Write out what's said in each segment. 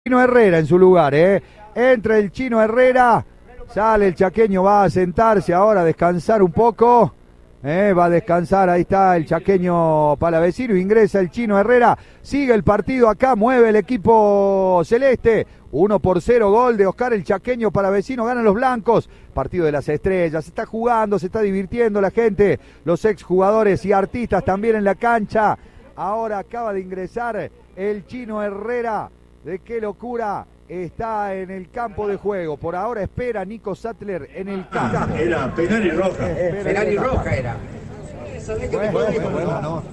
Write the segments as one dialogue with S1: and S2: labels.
S1: Chino Herrera en su lugar, entra el Chino Herrera, sale el chaqueño, va a sentarse ahora, a descansar un poco, va a descansar, ahí está el chaqueño palavecino, ingresa el Chino Herrera, sigue el partido acá, mueve el equipo celeste, 1-0, gol de Oscar el chaqueño palavecino, ganan los blancos, partido de las estrellas, se está jugando, se está divirtiendo la gente, los exjugadores y artistas también en la cancha, ahora acaba de ingresar el Chino Herrera. De qué locura está en el campo de juego. Por ahora espera Nico Sattler en el campo.
S2: Era penal y roja.
S3: Penal y roja era.
S1: Bueno.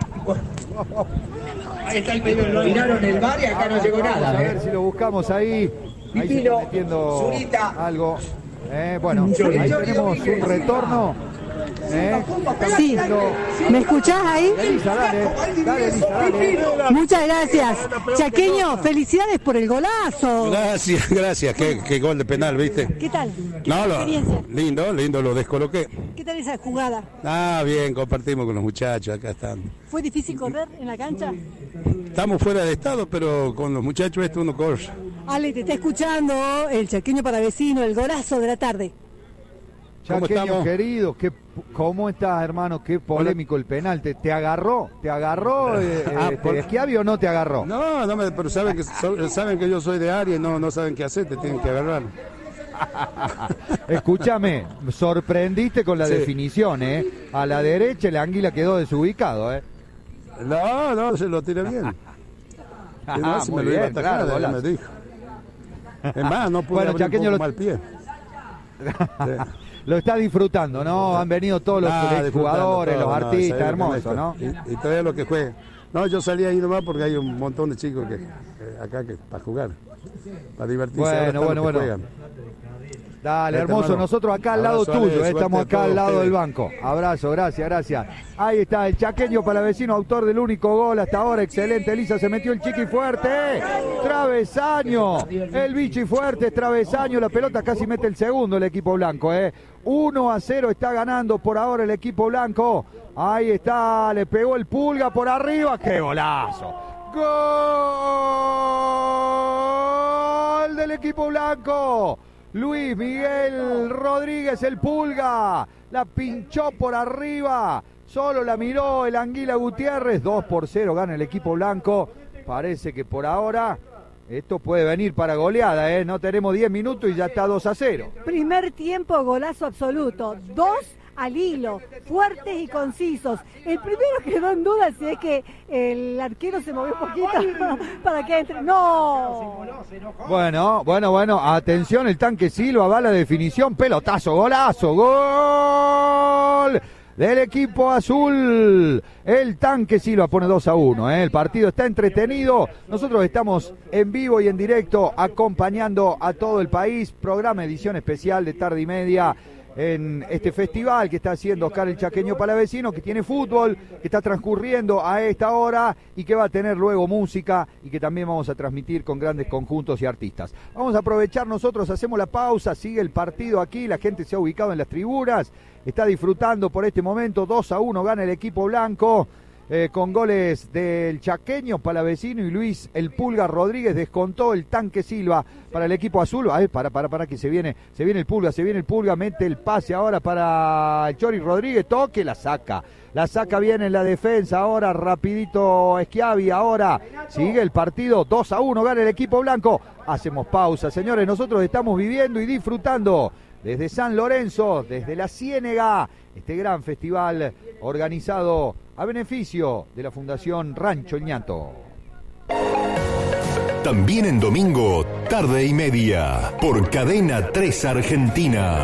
S3: Ahí está el pedido. Miraron el bar y acá no llegó nada.
S1: A ver si lo buscamos ahí. Ahí se está metiendo
S3: Zurita.
S1: algo. Bueno, ahí tenemos un retorno.
S4: Sí, ¿me escuchás ahí?
S1: Elisa, dale, Elisa.
S4: Muchas gracias. Chaqueño, felicidades por el golazo.
S5: Gracias. Qué gol de penal, ¿viste?
S4: ¿Qué tal?
S5: No,
S4: experiencia?
S5: Lindo, lo descoloqué.
S4: ¿Qué tal esa jugada?
S5: Bien, compartimos con los muchachos, acá están.
S4: ¿Fue difícil correr en la cancha?
S5: Estamos fuera de estado, pero con los muchachos uno corre.
S4: Ale, te está escuchando el chaqueño palavecino, el golazo de la tarde.
S1: Chaqueño querido, ¿cómo estás, hermano? Qué polémico el penal. ¿Te agarró? ¿Schiavi o no te agarró?
S5: No, pero saben que yo soy de área y no saben qué hacer, te tienen que agarrar.
S1: Escúchame, sorprendiste con la definición, A la derecha el Anguila quedó desubicado,
S5: No, se lo tiré bien.
S1: Muy bien, claro,
S5: me dijo. Es más, no pude abrir
S1: Chaqueño
S5: un poco mal pie.
S1: Lo está disfrutando, ¿no? Han venido todos los jugadores, los artistas, hermoso, ¿no?
S5: Y todavía lo que juegan. No, yo salí ahí nomás porque hay un montón de chicos acá para jugar, para divertirse.
S1: Bueno. Dale, hermoso, nosotros acá al lado tuyo, estamos acá al lado del banco. Abrazo, gracias. Ahí está el chaqueño palavecino, autor del único gol hasta ahora, excelente, Elisa, se metió el chiqui fuerte, travesaño, el bichi fuerte, travesaño, la pelota casi mete el segundo el equipo blanco, 1-0 está ganando por ahora el equipo blanco, ahí está, le pegó el Pulga por arriba, ¡qué golazo! ¡Gol del equipo blanco! Luis Miguel Rodríguez, el Pulga, la pinchó por arriba, solo la miró el Anguila Gutiérrez, 2-0 gana el equipo blanco, parece que por ahora esto puede venir para goleada, no tenemos 10 minutos y ya está 2-0.
S4: Primer tiempo, golazo absoluto, 2 al hilo, fuertes y concisos. El primero quedó en duda si es que el arquero se movió un poquito para que entre. ¡No!
S1: Bueno, atención, el tanque Silva va a la definición, pelotazo, golazo, gol del equipo azul. El tanque Silva pone 2-1, el partido está entretenido. Nosotros estamos en vivo y en directo acompañando a todo el país. Programa edición especial de tarde y media en este festival que está haciendo Oscar el chaqueño palavecino, que tiene fútbol, que está transcurriendo a esta hora y que va a tener luego música y que también vamos a transmitir con grandes conjuntos y artistas. Vamos a aprovechar nosotros, hacemos la pausa, sigue el partido aquí, la gente se ha ubicado en las tribunas, está disfrutando por este momento, 2-1 gana el equipo blanco. Con goles del chaqueño palavecino y Luis el Pulga Rodríguez, descontó el tanque Silva para el equipo azul. Para que se viene el Pulga, mete el pase ahora para el Chori Rodríguez, toque, la saca bien en la defensa, ahora rapidito Schiavi, ahora sigue el partido, 2-1 gana el equipo blanco. Hacemos pausa, señores, nosotros estamos viviendo y disfrutando desde San Lorenzo, desde la Ciénega, este gran festival organizado a beneficio de la Fundación Rancho El Ñato.
S6: También en domingo, tarde y media, por Cadena 3 Argentina.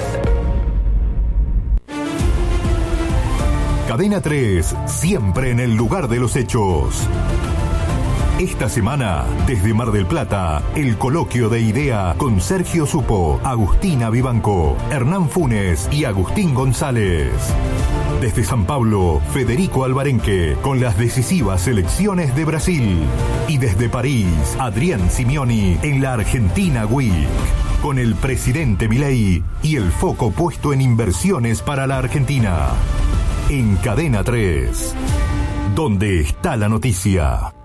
S6: Cadena 3, siempre en el lugar de los hechos. Esta semana, desde Mar del Plata, el coloquio de idea con Sergio Supo, Agustina Vivanco, Hernán Funes y Agustín González. Desde San Pablo, Federico Alvarenque, con las decisivas elecciones de Brasil. Y desde París, Adrián Simeoni, en la Argentina Week. Con el presidente Milei y el foco puesto en inversiones para la Argentina. En Cadena 3, donde está la noticia.